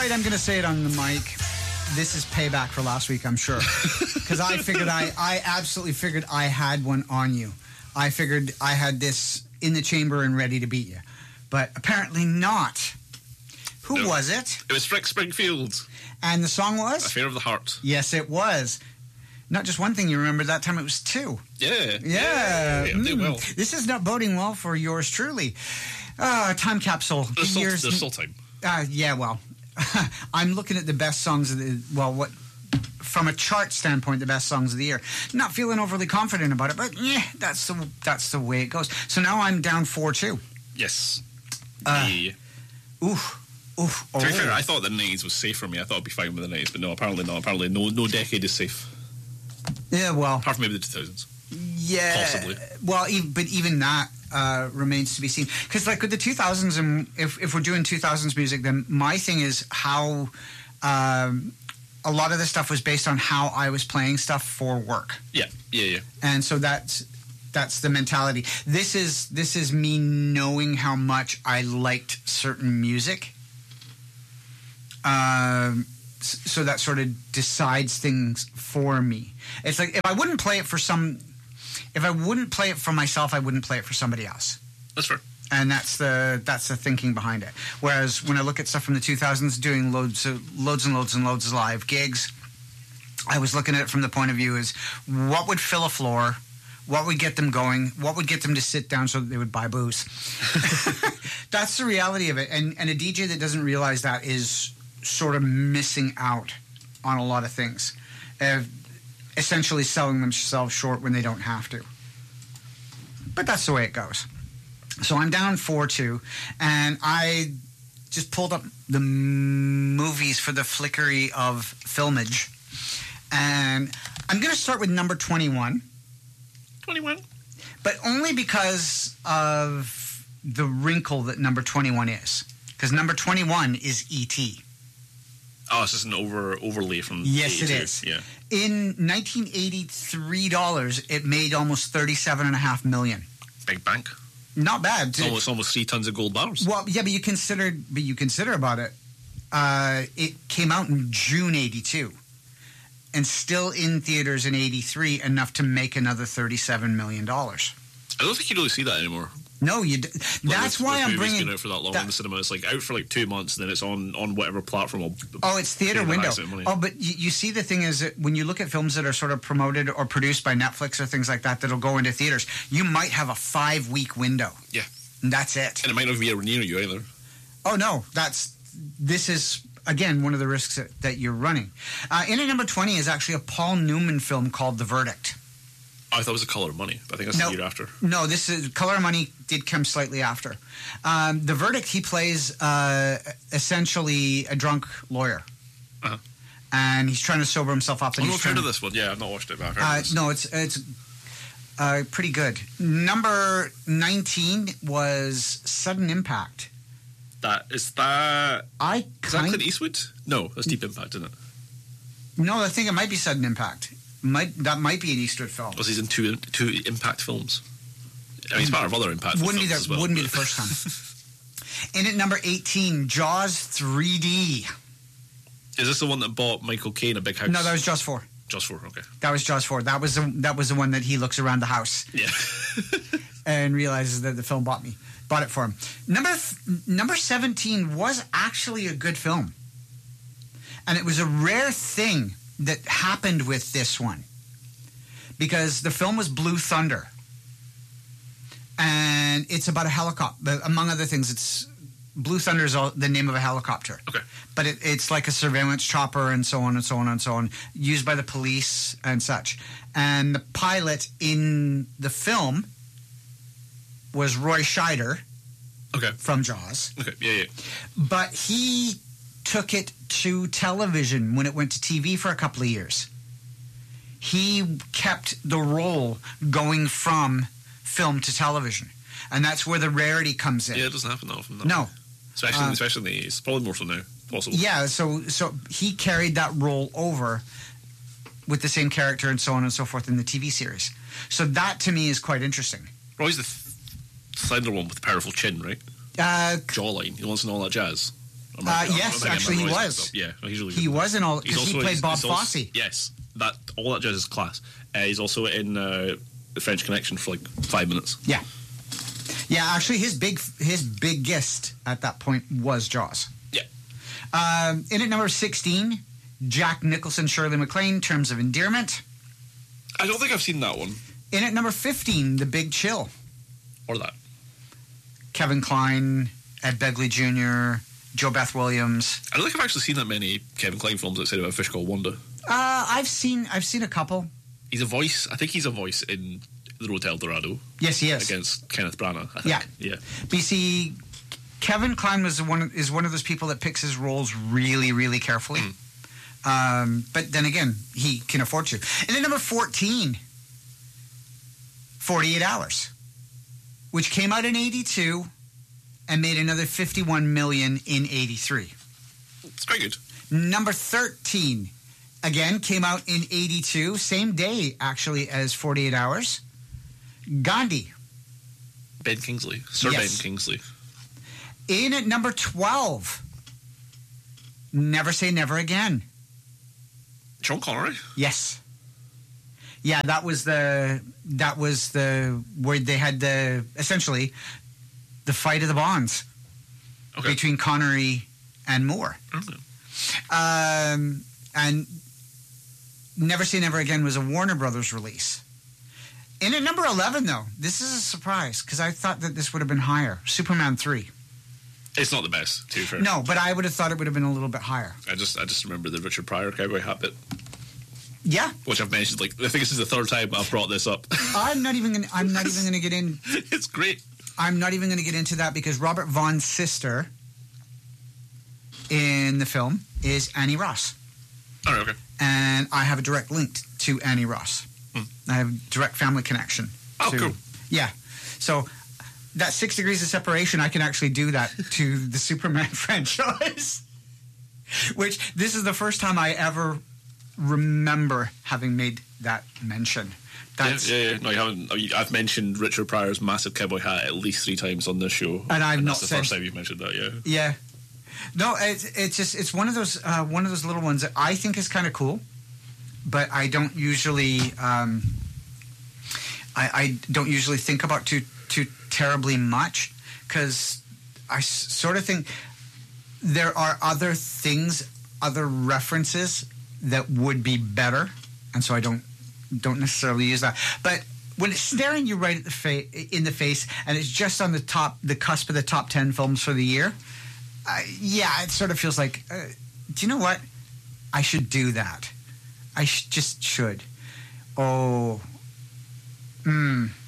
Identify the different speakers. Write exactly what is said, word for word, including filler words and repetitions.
Speaker 1: right, I'm going to say it on the mic. This is payback for last week, I'm sure. Because I figured I, I absolutely figured I had one on you. I figured I had this in the chamber and ready to beat you. But apparently not. Who
Speaker 2: no.
Speaker 1: was it?
Speaker 2: It was Frick Springfield.
Speaker 1: And the song was?
Speaker 2: Affair of the Heart.
Speaker 1: Yes, it was. Not just one thing you remember, that time it was two.
Speaker 2: Yeah.
Speaker 1: Yeah.
Speaker 2: Yeah, yeah,
Speaker 1: mm.
Speaker 2: well.
Speaker 1: This is not boding well for yours truly. Uh, time capsule.
Speaker 2: There's still,
Speaker 1: Years,
Speaker 2: there's still time.
Speaker 1: Uh, yeah, well, I'm looking at the best songs of the, well, what, from a chart standpoint, the best songs of the year. Not feeling overly confident about it, but yeah, that's the, that's the way it goes. So now I'm down four two.
Speaker 2: Yes.
Speaker 1: Uh,
Speaker 2: yeah.
Speaker 1: Oof. Oof.
Speaker 2: To be
Speaker 1: oh.
Speaker 2: fair, I thought the nineties was safe for me. I thought I'd be fine with the nineties, but no, apparently not. Apparently no no decade is safe.
Speaker 1: Yeah, well.
Speaker 2: Apart from maybe the two thousands.
Speaker 1: Yeah.
Speaker 2: Possibly. Well,
Speaker 1: e- but even that uh, remains to be seen. Because like with the two thousands, and if, if we're doing two thousands music, then my thing is how um, a lot of the stuff was based on how I was playing stuff for work.
Speaker 2: Yeah, yeah, yeah.
Speaker 1: And so that's that's the mentality. This is this is me knowing how much I liked certain music. Um, so that sort of decides things for me. It's like if I wouldn't play it for some, if I wouldn't play it for myself, I wouldn't play it for somebody else.
Speaker 2: That's fair.
Speaker 1: And that's the that's the thinking behind it. Whereas when I look at stuff from the two thousands, doing loads of loads and loads and loads of live gigs, I was looking at it from the point of view is what would fill a floor. What would get them going? What would get them to sit down so that they would buy booze? That's the reality of it. And and a D J that doesn't realize that is sort of missing out on a lot of things. Uh, essentially selling themselves short when they don't have to. But that's the way it goes. So I'm down four two, and I just pulled up the movies for the flickery of filmage. And I'm going to start with number twenty-one.
Speaker 2: twenty-one?
Speaker 1: But only because of the wrinkle that number twenty-one is. Because number twenty-one is E T
Speaker 2: Oh, it's just an over overlay from
Speaker 1: Yes, it
Speaker 2: eighty-two.
Speaker 1: is.
Speaker 2: Yeah.
Speaker 1: In nineteen eighty-three dollars, it made almost thirty-seven and a half million.
Speaker 2: Big bank.
Speaker 1: Not bad.
Speaker 2: It's almost almost three tons of gold bars.
Speaker 1: Well, yeah, but you consider, but you consider about it. Uh, it came out in June eighty-two, and still in theaters in eighty-three, enough to make another thirty-seven million dollars.
Speaker 2: I don't think you really see that anymore.
Speaker 1: No, you. D- that's
Speaker 2: like
Speaker 1: why I'm bringing.
Speaker 2: Been out for that long
Speaker 1: that,
Speaker 2: in the cinema. It's like out for like two months, and then it's on on whatever platform. Will
Speaker 1: oh, it's theater window. Oh, but you, you see, the thing is that when you look at films that are sort of promoted or produced by Netflix or things like that, that'll go into theaters, you might have a five week window.
Speaker 2: Yeah,
Speaker 1: and that's it.
Speaker 2: And it might not be near you either.
Speaker 1: Oh no, that's this is again one of the risks that, that you're running. Uh, in at number twenty is actually a Paul Newman film called The Verdict.
Speaker 2: I thought it was A Color of Money. I think that's
Speaker 1: no,
Speaker 2: the year after.
Speaker 1: No, this is Color of Money did come slightly after. Um, the Verdict, he plays uh, essentially a drunk lawyer.
Speaker 2: Uh-huh.
Speaker 1: And he's trying to sober himself up. And
Speaker 2: I've
Speaker 1: he's
Speaker 2: not heard
Speaker 1: to,
Speaker 2: of this one. Yeah, I've not watched it, but I've heard
Speaker 1: uh,
Speaker 2: of this.
Speaker 1: No, it's it's uh, pretty good. Number nineteen was Sudden Impact.
Speaker 2: That is that.
Speaker 1: I
Speaker 2: is that Clint Eastwood? No, that's Deep Impact, isn't it?
Speaker 1: No, I think it might be Sudden Impact. Might that might be an Eastwood film?
Speaker 2: Was he's in two two Impact films? I mean, he's part of other Impact
Speaker 1: wouldn't
Speaker 2: films
Speaker 1: be the,
Speaker 2: as well.
Speaker 1: Wouldn't but. be the first time. In at number eighteen, Jaws three D.
Speaker 2: Is this the one that bought Michael Caine a big house?
Speaker 1: No, that was Jaws four.
Speaker 2: Jaws four, okay.
Speaker 1: That was Jaws four. That was the, that was the one that he looks around the house.
Speaker 2: Yeah.
Speaker 1: and realizes that the film bought me bought it for him. Number number seventeen was actually a good film, and it was a rare thing that happened with this one, because the film was Blue Thunder, and it's about a helicopter. Among other things, it's Blue Thunder is the name of a helicopter.
Speaker 2: Okay.
Speaker 1: But it, it's like a surveillance chopper and so on and so on and so on, used by the police and such. And the pilot in the film was Roy Scheider.
Speaker 2: Okay.
Speaker 1: From Jaws.
Speaker 2: Okay, yeah, yeah.
Speaker 1: But he took it to television when it went to T V for a couple of years. He kept the role going from film to television. And that's where the rarity comes in.
Speaker 2: Yeah, it doesn't happen that often.
Speaker 1: No.
Speaker 2: Way. Especially,
Speaker 1: uh,
Speaker 2: especially in the eighties. Probably more so now. Possible.
Speaker 1: Yeah, so so he carried that role over with the same character and so on and so forth in the T V series. So that, to me, is quite interesting.
Speaker 2: Roy's the th- slender one with the powerful chin, right?
Speaker 1: Uh,
Speaker 2: Jawline. He wants to know all that jazz. Am I-
Speaker 1: Uh,
Speaker 2: am I-
Speaker 1: yes,
Speaker 2: am I
Speaker 1: actually, he
Speaker 2: memorising
Speaker 1: was.
Speaker 2: stuff? Yeah, no, he's really good.
Speaker 1: He was in all
Speaker 2: He's
Speaker 1: because he
Speaker 2: also-
Speaker 1: played
Speaker 2: he's-
Speaker 1: Bob
Speaker 2: he's also-
Speaker 1: Fosse.
Speaker 2: Yes, that all that jazz is class. Uh, he's also in uh, the French Connection for like five minutes.
Speaker 1: Yeah, yeah. Actually, his big his biggest at that point was Jaws.
Speaker 2: Yeah.
Speaker 1: Um, in at number sixteen, Jack Nicholson, Shirley MacLaine, Terms of Endearment.
Speaker 2: I don't think I've seen that one
Speaker 1: In at number fifteen, The Big Chill,
Speaker 2: or that.
Speaker 1: Kevin Kline, Ed Begley Junior, Joe Beth Williams.
Speaker 2: I don't think I've actually seen that many Kevin Kline films outside of A Fish Called Wanda.
Speaker 1: Uh, I've seen I've seen a couple.
Speaker 2: He's a voice. I think he's a voice in The Road to El Dorado
Speaker 1: Yes, he is.
Speaker 2: against Kenneth Branagh. I think.
Speaker 1: Yeah.
Speaker 2: Yeah.
Speaker 1: B C Kevin Kline was one is one of those people that picks his roles really, really carefully. Um, but then again, he can afford to. And then number fourteen, forty-eight Hours, which came out in eighty-two and made another fifty-one million in eighty-three.
Speaker 2: It's quite good.
Speaker 1: Number thirteen, again, came out in eighty-two, same day actually as forty-eight Hours. Gandhi.
Speaker 2: Ben Kingsley. Sir
Speaker 1: Yes.
Speaker 2: Ben Kingsley.
Speaker 1: In at number twelve, Never Say Never Again.
Speaker 2: Sean Connery.
Speaker 1: Yes. Yeah, that was the that was the where they had the essentially the fight of the Bonds
Speaker 2: Okay.
Speaker 1: between Connery and Moore.
Speaker 2: Okay.
Speaker 1: Um, and Never Say Never Again was a Warner Brothers release. In at number eleven, though, this is a surprise because I thought that this would have been higher. Superman three.
Speaker 2: It's not the best, to be fair.
Speaker 1: No, but I would have thought it would have been a little bit higher.
Speaker 2: I just I just remember the Richard Pryor cowboy hat bit,
Speaker 1: Yeah,
Speaker 2: which I've mentioned. Like I think this is the third time I've brought this up.
Speaker 1: I'm not even. Gonna, I'm not even going to get in.
Speaker 2: It's great.
Speaker 1: I'm not even going to get into that because Robert Vaughn's sister in the film is Annie Ross,
Speaker 2: All right, okay.
Speaker 1: and I have a direct link to Annie Ross.
Speaker 2: Hmm.
Speaker 1: I have a direct family connection.
Speaker 2: Oh,
Speaker 1: to,
Speaker 2: cool.
Speaker 1: Yeah, so that six degrees of separation, I can actually do that to the Superman franchise. Which this is the first time I ever remember having made that mention. That's,
Speaker 2: yeah, yeah, yeah. No, you haven't. I mean, I've mentioned Richard Pryor's massive cowboy hat at least three times on this show,
Speaker 1: And I've not
Speaker 2: that's the
Speaker 1: said-
Speaker 2: first time you've mentioned that. Yeah.
Speaker 1: Yeah. No, it's it's just it's one of those uh, one of those little ones that I think is kind of cool, but I don't usually um, I, I don't usually think about too too terribly much because I s- sort of think there are other things, other references that would be better, and so I don't don't necessarily use that. But when it's staring you right at the fa- in the face, and it's just on the top, the cusp of the top ten films for the year. Uh, yeah, it sort of feels like, uh, do you know what? I should do that. I sh- just should. Oh, mm,